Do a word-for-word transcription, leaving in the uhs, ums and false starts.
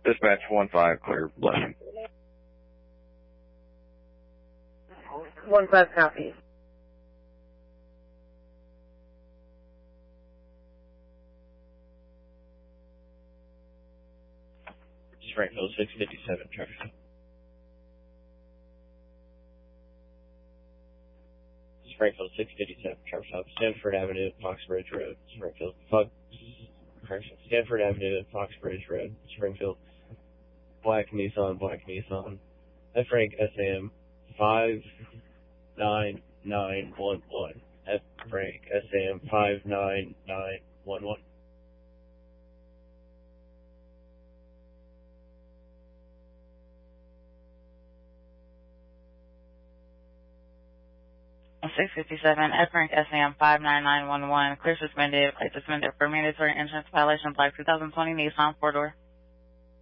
Dispatch one five, clear, blessing. one five, copy. Springfield six fifty-seven, traffic. Springfield six fifty-seven, traffic stop, Stanford Avenue, Foxbridge Road, Springfield. Fuck. Stanford Avenue, Foxbridge Road, Springfield. Black Nissan, Black Nissan. F Frank S A M five nine nine one one. F Frank S A M five nine nine one one. six fifty-seven, F Rank S A M five nine nine one one, clear suspended, plate suspended for mandatory entrance violation, Black two thousand twenty Nissan, four door.